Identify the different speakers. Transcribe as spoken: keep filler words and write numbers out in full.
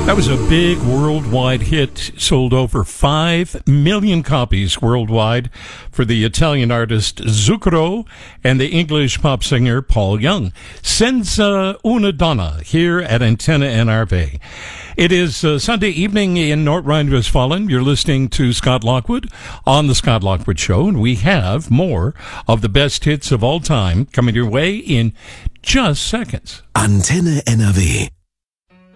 Speaker 1: That was a big worldwide hit, sold over five million copies worldwide for the Italian artist Zucchero and the English pop singer Paul Young. Senza una donna here at Antenna N R V. It is uh, Sunday evening in North Rhine-Westphalia. You're listening to Scott Lockwood on The Scott Lockwood Show, and we have more of the best hits of all time coming your way in just seconds.
Speaker 2: Antenne N R W.